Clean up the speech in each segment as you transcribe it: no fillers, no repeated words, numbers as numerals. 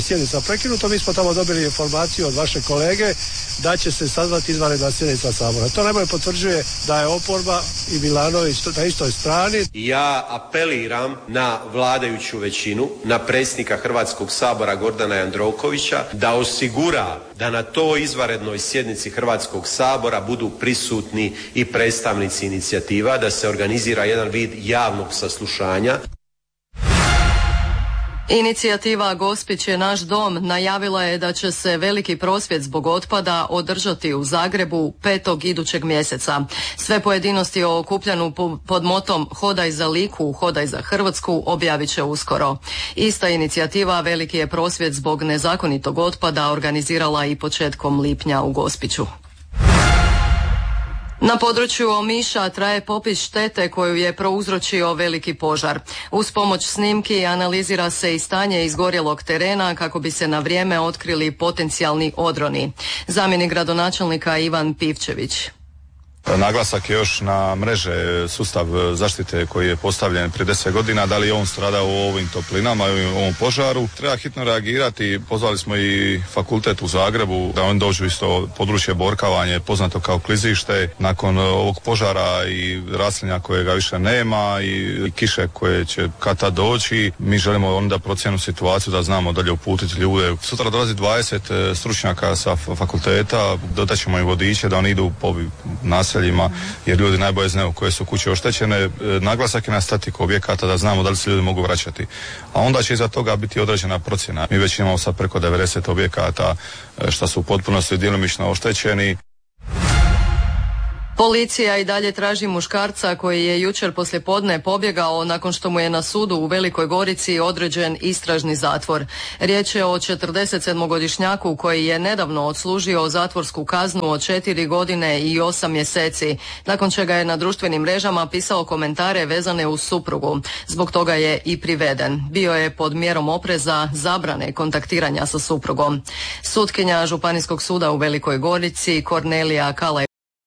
Sjednica prekinuta, mi smo tamo dobili informaciju od vaše kolege da će se sazvati izvanredna sjednica Sabora. To najbolje potvrđuje da je oporba i Milanović na istoj strani. Ja apeliram na vladajuću većinu, na predsjednika Hrvatskog sabora Gordana Jandrokovića da osigura da na toj izvanrednoj sjednici Hrvatskog sabora budu prisutni i predstavnici inicijativa, da se organizira jedan vid javnog saslušanja. Inicijativa Gospić je naš dom najavila je da će se veliki prosvjed zbog otpada održati u Zagrebu 5. idućeg mjeseca. Sve pojedinosti o okupljanu pod motom Hodaj za Liku, hodaj za Hrvatsku objavit će uskoro. Ista inicijativa veliki je prosvjed zbog nezakonitog otpada organizirala i početkom lipnja u Gospiću. Na području Omiša traje popis štete koju je prouzročio veliki požar. Uz pomoć snimki analizira se i stanje izgorjelog terena kako bi se na vrijeme otkrili potencijalni odroni. Zamjenik gradonačelnika Ivan Pivčević. Naglasak je još na mreže, sustav zaštite koji je postavljen prije 10 godina, da li je on stradao u ovim toplinama i u ovom požaru. Treba hitno reagirati, pozvali smo i fakultet u Zagrebu da oni dođu isto područje Borkavanje, poznato kao klizište. Nakon ovog požara i raslinja kojega više nema i kiše koje će kad tad doći, mi želimo onda procjenu situaciju da znamo dalje uputiti ljude. Sutra dolazi 20 stručnjaka sa fakulteta, dodat ćemo im vodiče da oni idu po naseljima, jer ljudi najbolje znaju koje su kuće oštećene. Naglasak je na statiku objekata da znamo da li se ljudi mogu vraćati. A onda će iza toga biti određena procjena. Mi već imamo sad preko 90 objekata što su u potpunosti djelomično oštećeni. Policija i dalje traži muškarca koji je jučer poslijepodne pobjegao nakon što mu je na sudu u Velikoj Gorici određen istražni zatvor. Riječ je o 47-godišnjaku koji je nedavno odslužio zatvorsku kaznu od 4 godine i 8 mjeseci, nakon čega je na društvenim mrežama pisao komentare vezane uz suprugu. Zbog toga je i priveden. Bio je pod mjerom opreza zabrane kontaktiranja sa suprugom. Sutkinja Županijskog suda u Velikoj Gorici Kornelija Kala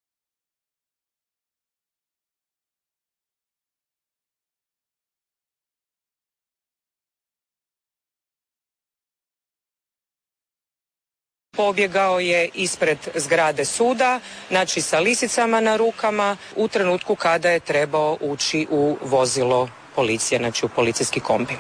pobjegao je ispred zgrade suda, znači sa lisicama na rukama, u trenutku kada je trebao ući u vozilo policije, znači u policijski kombi.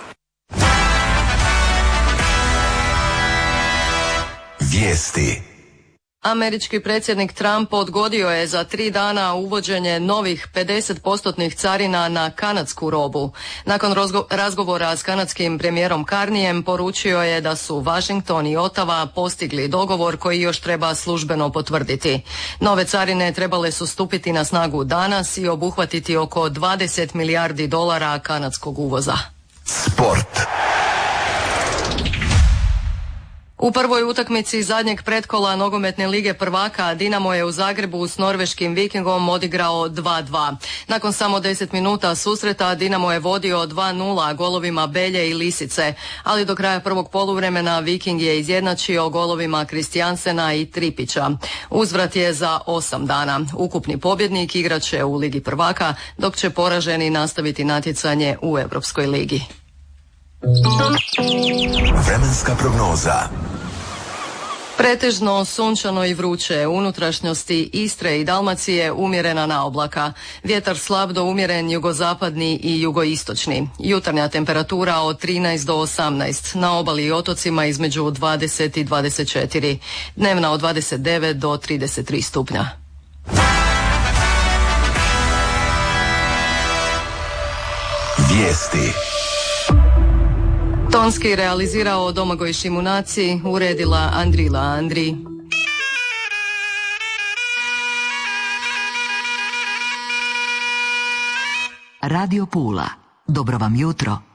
Vijesti. Američki predsjednik Trump odgodio je za 3 dana uvođenje novih 50% carina na kanadsku robu. Nakon razgovora s kanadskim premijerom Carneyem poručio je da su Washington i Ottawa postigli dogovor koji još treba službeno potvrditi. Nove carine trebale su stupiti na snagu danas i obuhvatiti oko 20 milijardi dolara kanadskog uvoza. Sport. U prvoj utakmici zadnjeg pretkola nogometne lige prvaka Dinamo je u Zagrebu s norveškim Vikingom odigrao 2:2. Nakon samo 10 minuta susreta Dinamo je vodio 2:0 golovima Belje i Lisice, ali do kraja prvog poluvremena Viking je izjednačio golovima Kristijansena i Tripića. Uzvrat je za 8 dana. Ukupni pobjednik igraće u ligi prvaka, dok će poraženi nastaviti natjecanje u Europskoj ligi. Vremenska prognoza. Pretežno sunčano i vruće, u unutrašnjosti Istre i Dalmacije umjerena naoblaka. Vjetar slab do umjeren jugozapadni i jugoistočni. Jutarnja temperatura od 13 do 18, na obali i otocima između 20 i 24. Dnevna od 29 do 33 stupnja. Vijesti. Tonski realizirao Domagoj Šimunaci, uredila Andrila Andri. Radio Pula. Dobro vam jutro.